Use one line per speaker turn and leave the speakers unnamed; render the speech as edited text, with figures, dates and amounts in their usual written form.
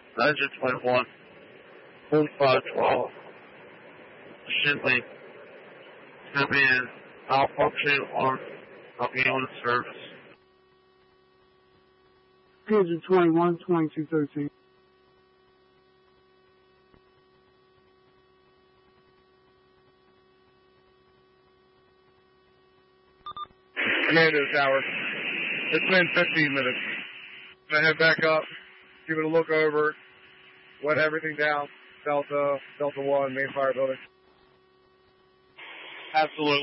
Legend 21, 4512, Shinley, come in, malfunction on ambulance service.
Legend 21, 2213.
Commando Tower. It's been 15 minutes. I'm going to head back up, give it a look over, wet everything down, Delta 1, main fire building.
Absolutely.